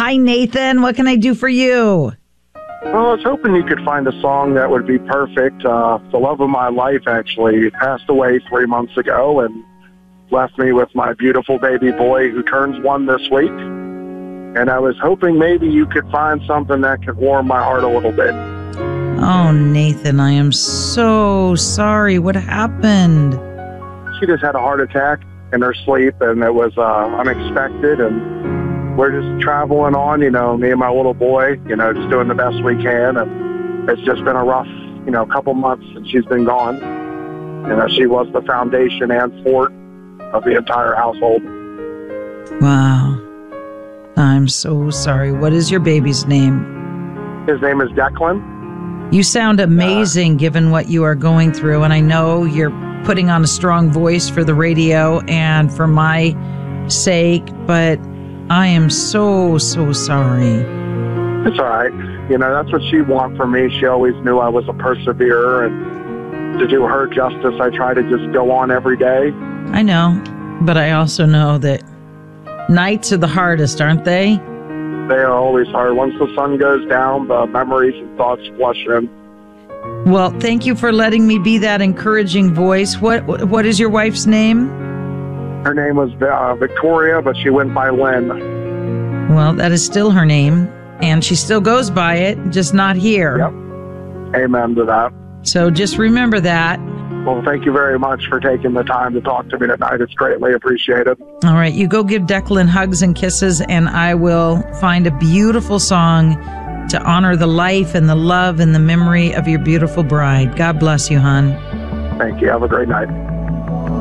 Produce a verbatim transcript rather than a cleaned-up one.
Hi, Nathan. What can I do for you? Well, I was hoping you could find a song that would be perfect. Uh, the love of my life actually passed away three months ago and left me with my beautiful baby boy who turns one this week. And I was hoping maybe you could find something that could warm my heart a little bit. Oh, Nathan, I am so sorry. What happened? She just had a heart attack in her sleep, and it was uh, unexpected. And we're just traveling on, you know, me and my little boy, you know, just doing the best we can. And it's just been a rough, you know, couple months since she's been gone. You know, she was the foundation and fort of the entire household. Wow. I'm so sorry. What is your baby's name? His name is Declan. You sound amazing uh, given what you are going through, and I know you're putting on a strong voice for the radio and for my sake, but I am so, so sorry. It's all right. You know, that's what she wanted from me. She always knew I was a perseverer, and to do her justice, I try to just go on every day. I know, but I also know that nights are the hardest, aren't they? They are always hard. Once the sun goes down, the memories and thoughts flush in. Well, thank you for letting me be that encouraging voice. What What is your wife's name? Her name was uh, Victoria, but she went by Lynn. Well, that is still her name, and she still goes by it, just not here. Yep. Amen to that. So just remember that. Well, thank you very much for taking the time to talk to me tonight. It's greatly appreciated. All right, you go give Declan hugs and kisses, and I will find a beautiful song to honor the life and the love and the memory of your beautiful bride. God bless you, hon. Thank you. Have a great night.